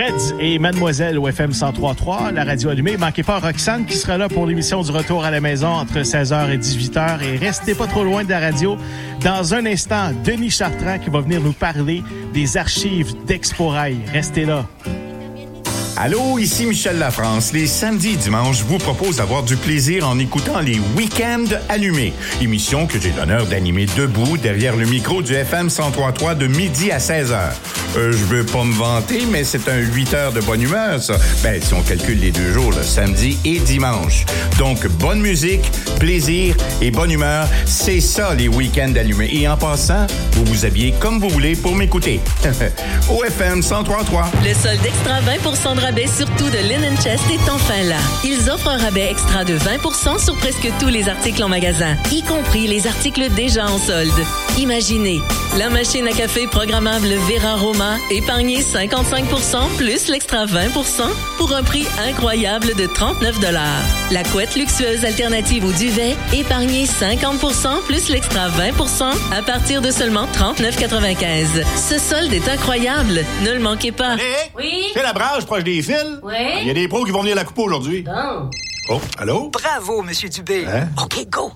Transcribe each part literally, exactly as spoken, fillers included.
Reds et Mademoiselle au F M cent trois trois, la radio allumée. Manquez pas Roxane qui sera là pour l'émission du Retour à la maison entre seize heures et dix-huit heures. Et restez pas trop loin de la radio. Dans un instant, Denis Chartrand qui va venir nous parler des archives d'Exporail. Restez là. Allô, ici Michel Lafrance. Les samedis et dimanches, je vous propose d'avoir du plaisir en écoutant les Week-ends allumés. Émission que j'ai l'honneur d'animer debout derrière le micro du F M cent trois trois de midi à seize heures. Euh, je veux pas me vanter, mais c'est un huit heures de bonne humeur, ça. Ben, si on calcule les deux jours, le samedi et dimanche. Donc, bonne musique, plaisir et bonne humeur, c'est ça les Week-ends allumés. Et en passant, vous vous habillez comme vous voulez pour m'écouter. Au F M cent trois trois. Le solde extra vingt pour cent de rabais sur tout de Linen Chest est enfin là. Ils offrent un rabais extra de vingt pour cent sur presque tous les articles en magasin, y compris les articles déjà en solde. Imaginez, la machine à café programmable Vera Roma, épargnez cinquante-cinq pour cent plus l'extra vingt pour cent pour un prix incroyable de trente-neuf dollars. La couette luxueuse alternative au duvet, épargnez cinquante pour cent plus l'extra vingt pour cent à partir de seulement trente-neuf quatre-vingt-quinze. Ce solde est incroyable, ne le manquez pas. Allez, oui? C'est la brage proche des fils? Oui? Il y a des pros qui vont venir la couper aujourd'hui. Bon. Oh, allô? Bravo, Monsieur Dubé. Hein? OK, go.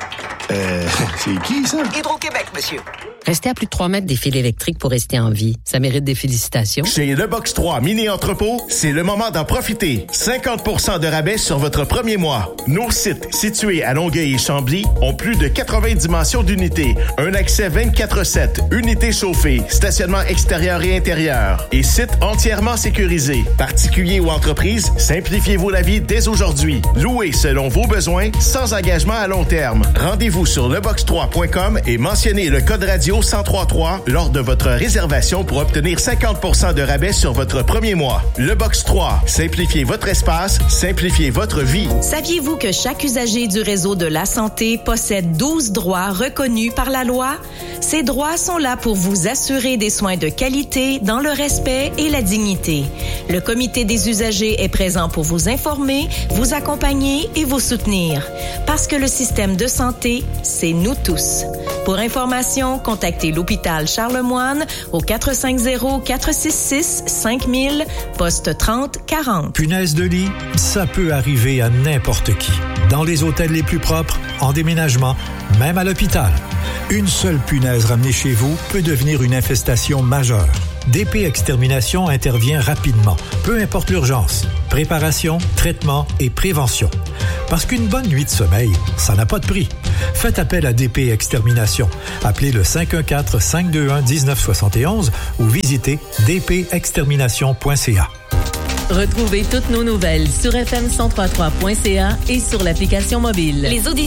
Euh, c'est qui, ça? Hydro-Québec, monsieur. Restez à plus de trois mètres des fils électriques pour rester en vie. Ça mérite des félicitations. Chez Le Box trois Mini-Entrepôt, c'est le moment d'en profiter. cinquante pour cent de rabais sur votre premier mois. Nos sites, situés à Longueuil et Chambly, ont plus de quatre-vingts dimensions d'unités. Un accès vingt-quatre sept, unités chauffées, stationnement extérieur et intérieur. Et site entièrement sécurisé. Particuliers ou entreprises, simplifiez-vous la vie dès aujourd'hui. Louez selon vos besoins, sans engagement à long terme. Rendez-vous sur le box trois point com et mentionnez le code radio cent trois trois lors de votre réservation pour obtenir cinquante pour cent de rabais sur votre premier mois. Le Box trois. Simplifiez votre espace, simplifiez votre vie. Saviez-vous que chaque usager du réseau de la santé possède douze droits reconnus par la loi? Ces droits sont là pour vous assurer des soins de qualité dans le respect et la dignité. Le comité des usagers est présent pour vous informer, vous accompagner et vous soutenir. Parce que le système de santé, c'est nous tous. Pour information, contactez l'hôpital Charlemagne au quatre cinq zéro, quatre six six, cinq mille, poste trente quarante. Punaise de lit, ça peut arriver à n'importe qui. Dans les hôtels les plus propres, en déménagement, même à l'hôpital. Une seule punaise ramenée chez vous peut devenir une infestation majeure. D P Extermination intervient rapidement, peu importe l'urgence. Préparation, traitement et prévention. Parce qu'une bonne nuit de sommeil, ça n'a pas de prix. Faites appel à D P Extermination. Appelez le cinq un quatre, cinq deux un, un neuf sept un ou visitez d p extermination point c a. Retrouvez toutes nos nouvelles sur f m cent trois point trois point c a et sur l'application mobile. Les auditeurs